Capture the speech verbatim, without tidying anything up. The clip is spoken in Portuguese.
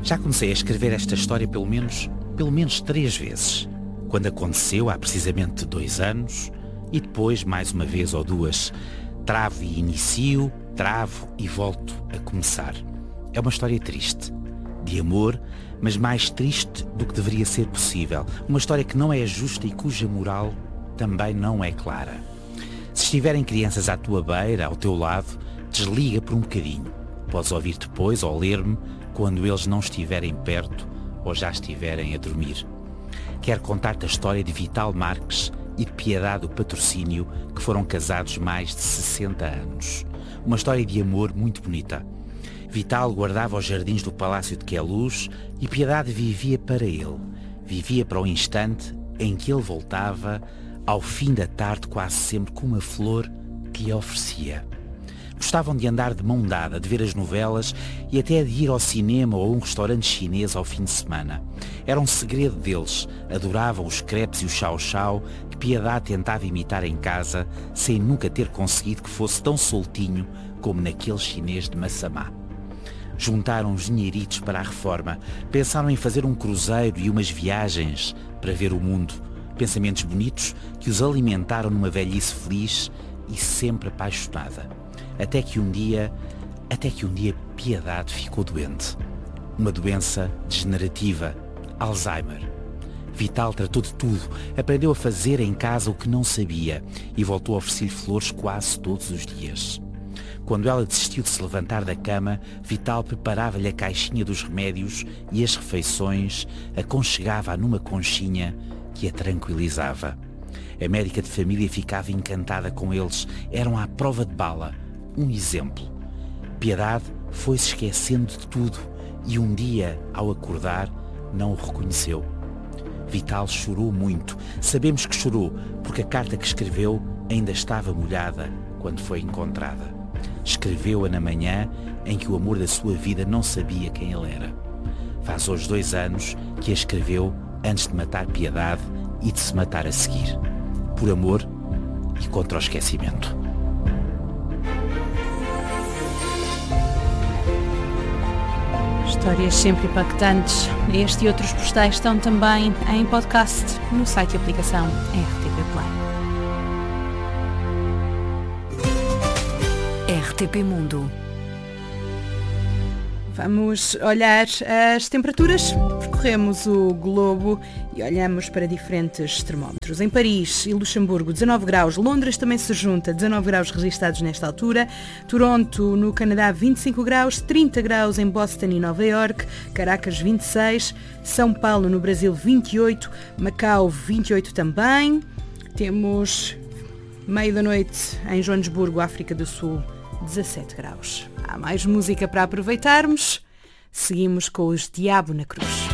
Já comecei a escrever esta história pelo menos, pelo menos três vezes. Quando aconteceu, há precisamente dois anos, e depois mais uma vez ou duas. Travo e inicio, travo e volto a começar. É uma história triste, de amor, mas mais triste do que deveria ser possível. Uma história que não é justa e cuja moral também não é clara. Se estiverem crianças à tua beira, ao teu lado, desliga por um bocadinho. Podes ouvir depois ou ler-me quando eles não estiverem perto ou já estiverem a dormir. Quero contar-te a história de Vital Marques e de Piedade do Patrocínio, que foram casados mais de sessenta anos. Uma história de amor muito bonita. Vital guardava os jardins do Palácio de Queluz e Piedade vivia para ele. Vivia para o instante em que ele voltava, ao fim da tarde, quase sempre com uma flor que lhe oferecia. Gostavam de andar de mão dada, de ver as novelas e até de ir ao cinema ou a um restaurante chinês ao fim de semana. Era um segredo deles. Adoravam os crepes e o chau-chau que Piedade tentava imitar em casa, sem nunca ter conseguido que fosse tão soltinho como naquele chinês de Massamá. Juntaram os dinheiritos para a reforma. Pensaram em fazer um cruzeiro e umas viagens para ver o mundo. Pensamentos bonitos que os alimentaram numa velhice feliz e sempre apaixonada. Até que um dia, até que um dia Piedade ficou doente. Uma doença degenerativa, Alzheimer. Vital tratou de tudo, aprendeu a fazer em casa o que não sabia e voltou a oferecer-lhe flores quase todos os dias. Quando ela desistiu de se levantar da cama, Vital preparava-lhe a caixinha dos remédios e as refeições, aconchegava-a numa conchinha que a tranquilizava. A médica de família ficava encantada com eles, eram à prova de bala. Um exemplo. Piedade foi-se esquecendo de tudo e um dia, ao acordar, não o reconheceu. Vital chorou muito. Sabemos que chorou porque a carta que escreveu ainda estava molhada quando foi encontrada. Escreveu-a na manhã em que o amor da sua vida não sabia quem ele era. Faz hoje dois anos que a escreveu antes de matar Piedade e de se matar a seguir. Por amor e contra o esquecimento. Histórias sempre impactantes. Este e outros postais estão também em podcast no site e aplicação R T P Play. R T P Mundo. Vamos olhar as temperaturas. Percorremos o globo e olhamos para diferentes termómetros. Em Paris e Luxemburgo, dezanove graus. Londres também se junta, dezanove graus registados nesta altura. Toronto, no Canadá, vinte e cinco graus. trinta graus em Boston e Nova Iorque. Caracas, vinte e seis. São Paulo, no Brasil, vinte e oito. Macau, vinte e oito também. Temos meio da noite em Joanesburgo, África do Sul, dezassete graus. Há mais música para aproveitarmos. Seguimos com os Diabo na Cruz.